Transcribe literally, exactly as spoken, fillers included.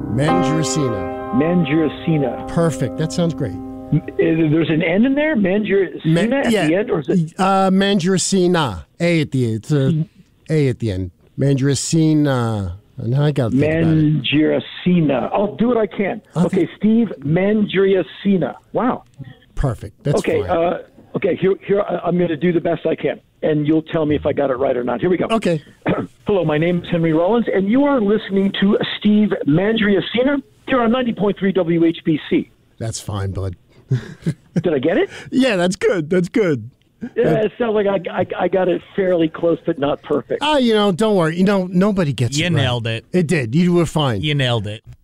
Mandracina. Mandracina. Perfect. That sounds great. There's an N in there? Mandracina Man, at yeah. the end? Or is it? Uh, Mandracina. A at the end. It's a A at the end. Mandracina. Now I got to think about it. Mandracina. I'll do what I can. Okay, okay Steve Mandracina. Wow. Perfect. That's okay, fine. Uh, okay, here, here I'm going to do the best I can, and you'll tell me if I got it right or not. Here we go. Okay. Hello, my name is Henry Rollins, and you are listening to Steve Mandracina here on ninety point three W H B C. That's fine, bud. Did I get it? Yeah, that's good. That's good. Yeah, it sounds like I, I, I got it fairly close, but not perfect. Ah, uh, you know, don't worry. You know, nobody gets you it You right. nailed it. It did. You were fine. You nailed it.